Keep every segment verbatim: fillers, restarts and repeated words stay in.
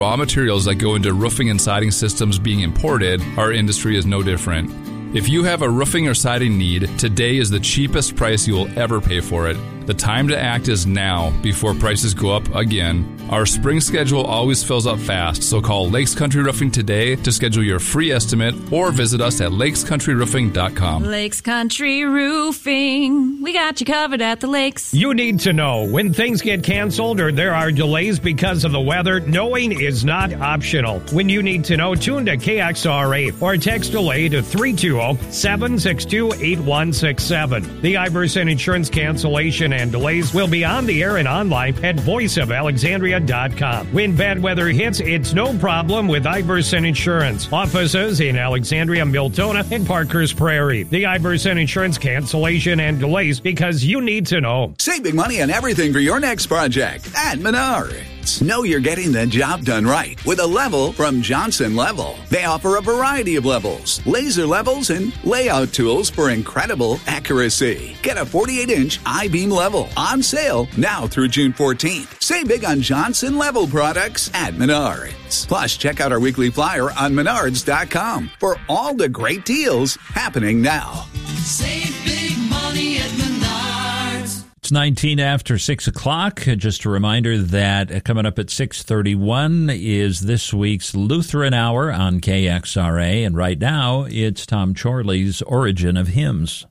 raw materials that go into roofing and siding systems being imported, our industry is no different. If you have a roofing or siding need, today is the cheapest price you will ever pay for it. The time to act is now, before prices go up again. Our spring schedule always fills up fast, so call Lakes Country Roofing today to schedule your free estimate or visit us at lakes country roofing dot com. Lakes Country Roofing, we got you covered at the lakes. You need to know when things get canceled or there are delays because of the weather. Knowing is not optional. When you need to know, tune to K X R A or text delay to three two zero, seven six two, eight one six seven. The Iverson Insurance cancellation and delays will be on the air and online at voice of alexandria dot com. When bad weather hits, it's no problem with Iverson Insurance. Offices in Alexandria, Miltona, and Parker's Prairie. The Iverson Insurance cancellation and delays, because you need to know. Save big money on everything for your next project at Menards. Know you're getting the job done right with a level from Johnson Level. They offer a variety of levels, laser levels, and layout tools for incredible accuracy. Get a forty-eight inch I-beam level on sale now through June fourteenth. Save big on Johnson Level products at Menards. Plus, check out our weekly flyer on menards dot com for all the great deals happening now. Save big money at Menards. It's nineteen after six o'clock. Just a reminder that coming up at six thirty-one is this week's Lutheran Hour on K X R A. And right now, it's Tom Chorley's Origin of Hymns.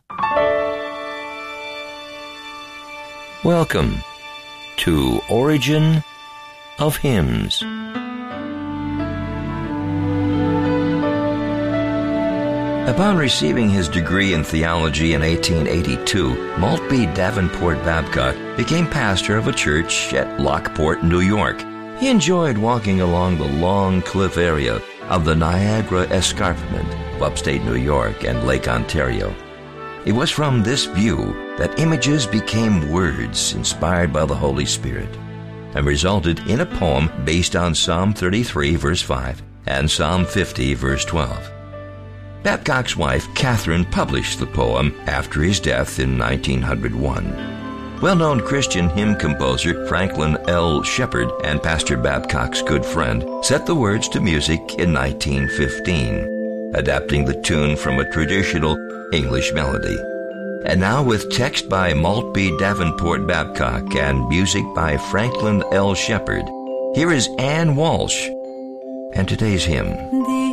Welcome to Origin of Hymns. Upon receiving his degree in theology in eighteen eighty-two, Maltby Davenport Babcock became pastor of a church at Lockport, New York. He enjoyed walking along the long cliff area of the Niagara Escarpment of upstate New York and Lake Ontario. It was from this view that images became words inspired by the Holy Spirit and resulted in a poem based on Psalm thirty-three, verse five, and Psalm fifty, verse twelve. Babcock's wife, Catherine, published the poem after his death in nineteen oh one. Well-known Christian hymn composer Franklin L. Shepard and Pastor Babcock's good friend set the words to music in nineteen fifteen, adapting the tune from a traditional English melody. And now, with text by Maltby Davenport Babcock and music by Franklin L. Shepard, here is Ann Walsh and today's hymn.